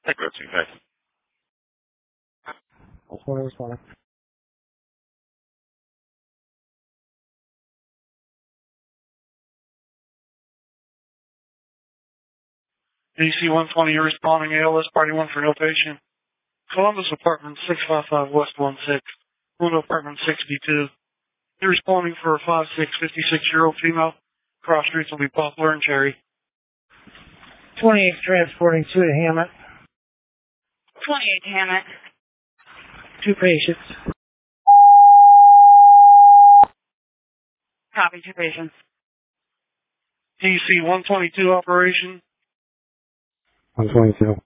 Echo 2, hey. That's what I was calling. DC 120, you're responding ALS Party 1 for no patient. Columbus Apartment 655 West 16, Window Apartment 62. You're responding for a 5'6", 56-year-old female. Cross streets will be Poplar and Cherry. 28 transporting to Hammett. 28 Hammett. 2 patients. Copy, 2 patients. DC 122 operation. 122.